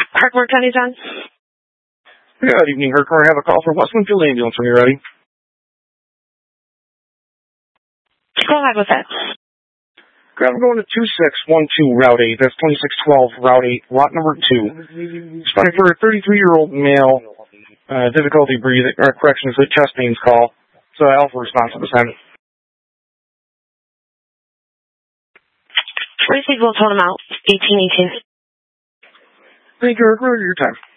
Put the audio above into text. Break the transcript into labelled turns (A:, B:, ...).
A: Hartmore County, John?
B: Good evening, Hartmore. I have a call from West Winfield Ambulance when you're ready.
A: Go ahead with it.
B: I'm going to 2612 Route 8. That's 2612 Route 8, lot number 2. Responding for a 33-year-old male, difficulty breathing, or correction, it's a chest pains call. So Alpha response at this time.
A: Receivable total amount, 1818.
B: Thank you, Hartmore. Your time.